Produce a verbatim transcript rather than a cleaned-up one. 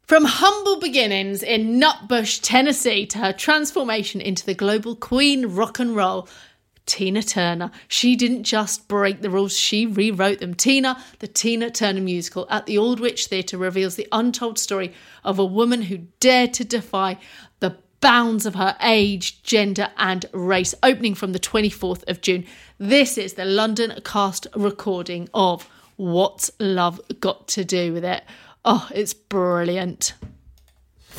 From humble beginnings in Nutbush, Tennessee, to her transformation into the global queen rock and roll, Tina Turner. She didn't just break the rules, she rewrote them. Tina, the Tina Turner musical at the Aldwych Theatre, reveals the untold story of a woman who dared to defy the bounds of her age, gender and race, opening from the twenty-fourth of June. This is the London cast recording of What's Love Got to Do With It? Oh, it's brilliant.